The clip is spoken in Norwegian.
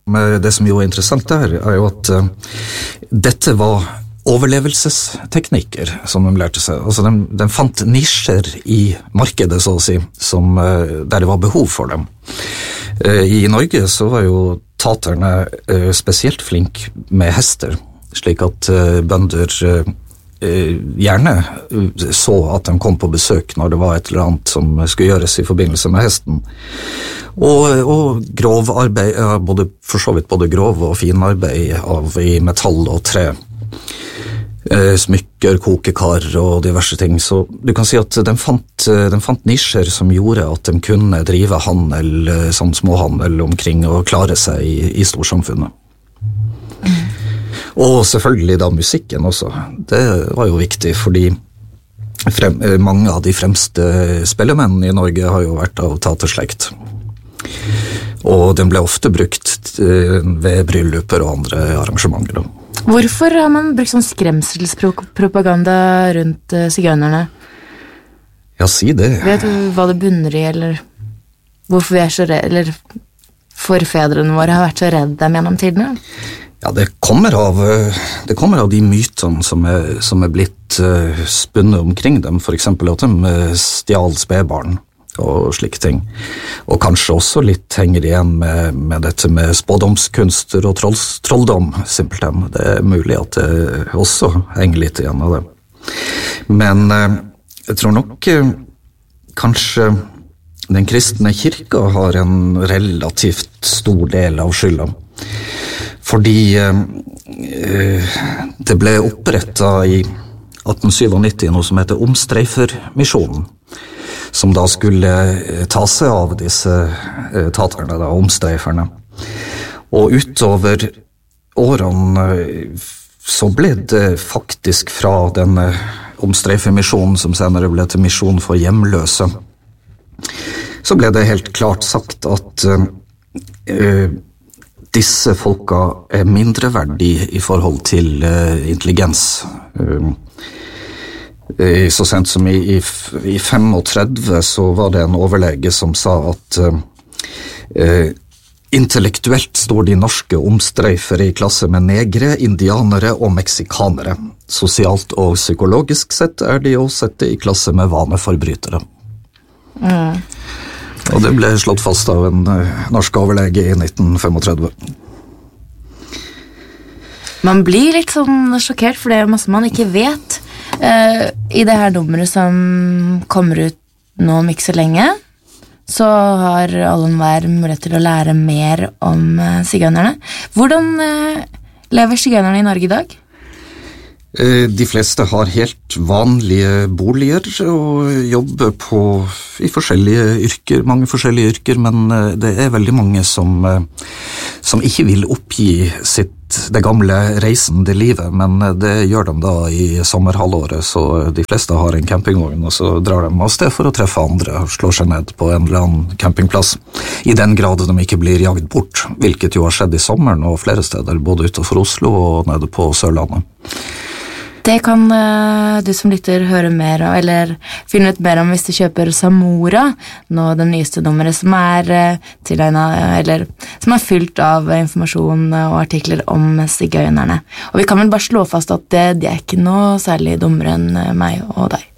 Men det som jo interessant der, jo at dette var overlevelsesteknikker som de lærte seg. Altså de fant nisjer i markedet, så å si, der det var behov for dem. I Norge så var jo taterne spesielt flink med hester, slik at bønder gjerne så at de kom på besøk når det var et eller annet som skulle gjøres i forbindelse med hesten. Og grovarbeid, for så vidt både grov og finarbeid i metall og tre. Smykker, kokekar og diverse ting, så du kan si at de fant nisjer som gjorde at de kunne drive handel, sånn småhandel omkring og klare seg i storsamfunnet. Og selvfølgelig da musikken også, det var jo viktig fordi mange av de fremste spillemennene i Norge har jo vært av taterslekt. Og den ble ofte brukt ved brylluper og andre arrangementer da. Hvorfor har man brukt sånn skremselspropaganda rundt sigøynerne? Ja, si det. Vet du hva det bunner i, eller hvorfor vi så redde, eller forfedrene våre har vært så redde dem gjennom tidene? Ja, det kommer av de mytene som er blitt spunnet omkring dem, for eksempel at de stjal spedbarn og slike ting. Og kanskje også litt henger igjen med dette med spådomskunster og trolldom, simpelthen. Det er mulig at det også henger litt igjen av det. Men jeg tror nok kanskje den kristne kirka har en relativt stor del av skylda. Fordi det ble opprettet i 1897 noe som heter Omstreifermisjonen, som da skulle ta seg av disse taterne, omstreiferne. Og utover årene så ble det faktisk fra denne omstreifermisjonen, som senere ble til misjon for hjemløse, så ble det helt klart sagt at disse folka er mindreverdige i forhold til intelligens. Så sent som i 35 så var det en overlege som sa at intellektuelt står de norske omstreifere i klasse med negre, indianere og meksikanere. Sosialt og psykologisk sett er de å sette i klasse med vaneforbrytere. Og det ble slått fast av en norsk overlege i 1935. Man blir litt sånn sjokkert, for det er masse man ikke vet. I det her nummeret som kommer ut nå om ikke så lenge, så har alle hver mulighet til å lære mer om sigøynerne. Hvordan lever sigøynerne i Norge i dag? De fleste har helt vanlige boliger og jobber i forskjellige yrker, mange forskjellige yrker, men det er veldig mange som ikke vil oppgi det gamle reisende livet, men det gjør de da i sommerhalvåret, så de fleste har en campingvogn, og så drar de av sted for å treffe andre og slår seg ned på en eller annen campingplass, i den grad de ikke blir jagd bort, hvilket jo har skjedd i sommeren og flere steder, både utenfor Oslo og nede på Sørlandet. Det kan du som lytter høre mer om, eller finne ut mer om hvis du kjøper Samora, nå det nyeste nummeret som eller som er fylt av informasjon og artikler om sigøynerne. Og vi kan vel bare slå fast at det er ikke noe særlig dummere enn meg og deg.